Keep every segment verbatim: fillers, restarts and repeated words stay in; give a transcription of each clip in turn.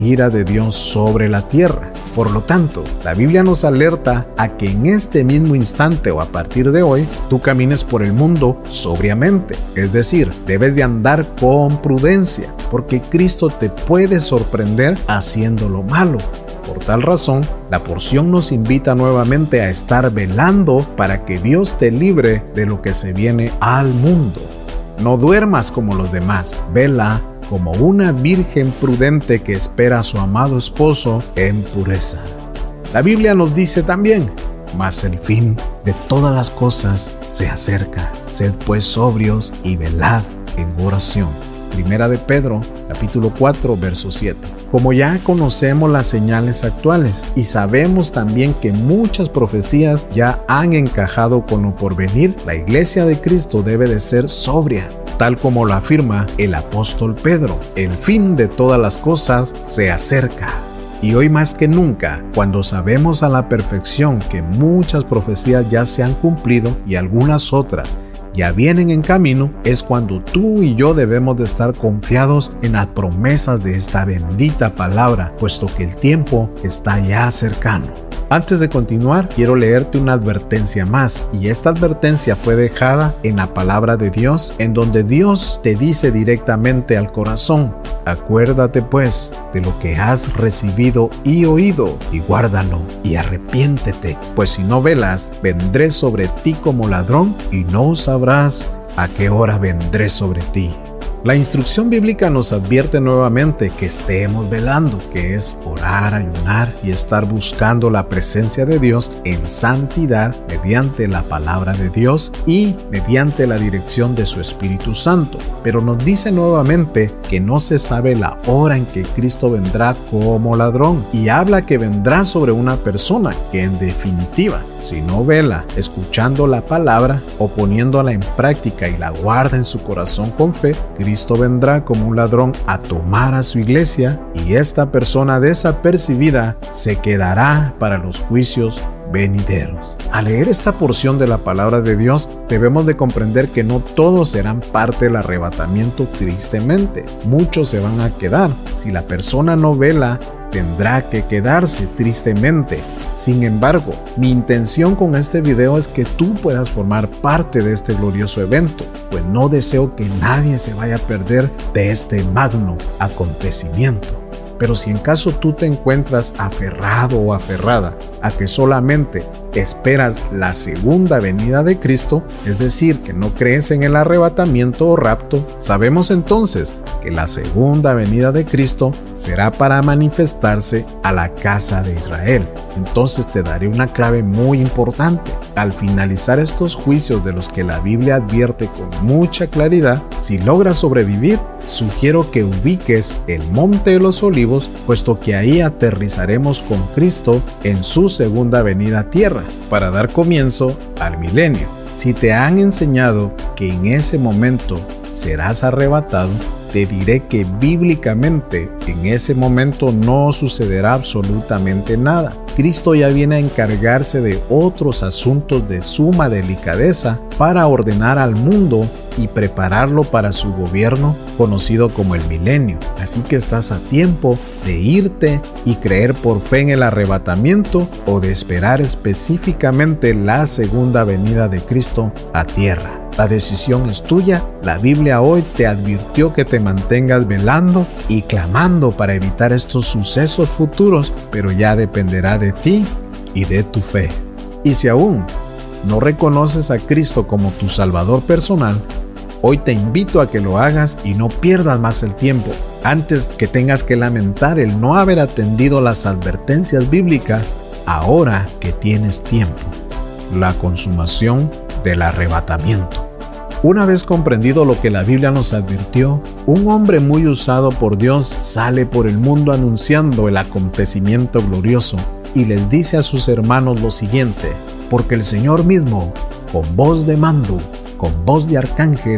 ira de Dios sobre la tierra. Por lo tanto, la Biblia nos alerta a que en este mismo instante o a partir de hoy, tú camines por el mundo sobriamente. Es decir, debes de andar con prudencia, porque Cristo te puede sorprender haciendo lo malo. Por tal razón, la porción nos invita nuevamente a estar velando para que Dios te libre de lo que se viene al mundo. No duermas como los demás, vela como una virgen prudente que espera a su amado esposo en pureza. La Biblia nos dice también, mas el fin de todas las cosas se acerca. Sed pues sobrios y velad en oración. Primera de Pedro, capítulo cuatro, verso siete. Como ya conocemos las señales actuales y sabemos también que muchas profecías ya han encajado con lo porvenir, la iglesia de Cristo debe de ser sobria, tal como lo afirma el apóstol Pedro. El fin de todas las cosas se acerca. Y hoy más que nunca, cuando sabemos a la perfección que muchas profecías ya se han cumplido y algunas otras ya vienen en camino, es cuando tú y yo debemos de estar confiados en las promesas de esta bendita palabra, puesto que el tiempo está ya cercano. Antes de continuar, quiero leerte una advertencia más, y esta advertencia fue dejada en la palabra de Dios, en donde Dios te dice directamente al corazón: acuérdate pues de lo que has recibido y oído, y guárdalo, y arrepiéntete, pues si no velas, vendré sobre ti como ladrón, y no sabrás a qué hora vendré sobre ti. La instrucción bíblica nos advierte nuevamente que estemos velando, que es orar, ayunar y estar buscando la presencia de Dios en santidad mediante la palabra de Dios y mediante la dirección de su Espíritu Santo. Pero nos dice nuevamente que no se sabe la hora en que Cristo vendrá como ladrón, y habla que vendrá sobre una persona que, en definitiva, si no vela escuchando la palabra o poniéndola en práctica y la guarda en su corazón con fe, Cristo vendrá como un ladrón a tomar a su iglesia, y esta persona desapercibida se quedará para los juicios venideros. Al leer esta porción de la palabra de Dios, debemos de comprender que no todos serán parte del arrebatamiento, tristemente. Muchos se van a quedar. Si la persona no vela, tendrá que quedarse, tristemente. Sin embargo, mi intención con este video es que tú puedas formar parte de este glorioso evento, pues no deseo que nadie se vaya a perder de este magno acontecimiento. Pero si en caso tú te encuentras aferrado o aferrada a que solamente esperas la segunda venida de Cristo, es decir, que no crees en el arrebatamiento o rapto, sabemos entonces que la segunda venida de Cristo será para manifestarse a la casa de Israel. Entonces te daré una clave muy importante. Al finalizar estos juicios de los que la Biblia advierte con mucha claridad, si logras sobrevivir, sugiero que ubiques el Monte de los Olivos, puesto que ahí aterrizaremos con Cristo en su segunda venida a tierra, para dar comienzo al milenio. Si te han enseñado que en ese momento serás arrebatado, te diré que bíblicamente en ese momento no sucederá absolutamente nada. Cristo ya viene a encargarse de otros asuntos de suma delicadeza para ordenar al mundo y prepararlo para su gobierno conocido como el milenio. Así que estás a tiempo de irte y creer por fe en el arrebatamiento, o de esperar específicamente la segunda venida de Cristo a tierra. La decisión es tuya. La Biblia hoy te advirtió que te mantengas velando y clamando para evitar estos sucesos futuros, pero ya dependerá de ti y de tu fe. Y si aún no reconoces a Cristo como tu Salvador personal, hoy te invito a que lo hagas y no pierdas más el tiempo, antes que tengas que lamentar el no haber atendido las advertencias bíblicas, ahora que tienes tiempo. La consumación del arrebatamiento. Una vez comprendido lo que la Biblia nos advirtió, un hombre muy usado por Dios sale por el mundo anunciando el acontecimiento glorioso y les dice a sus hermanos lo siguiente: porque el Señor mismo, con voz de mando, con voz de arcángel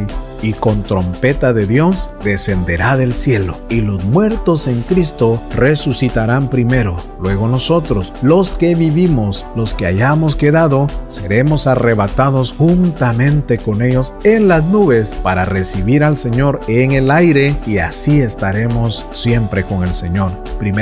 y con trompeta de Dios descenderá del cielo, y los muertos en Cristo resucitarán primero. Luego nosotros, los que vivimos, los que hayamos quedado, seremos arrebatados juntamente con ellos en las nubes para recibir al Señor en el aire, y así estaremos siempre con el Señor.